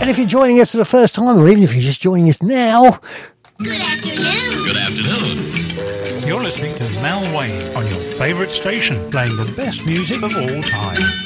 And if you're joining us for the first time, or even if you're just joining us now... Good afternoon. Good afternoon. You're listening to Mel Wayne on your favourite station, playing the best music of all time.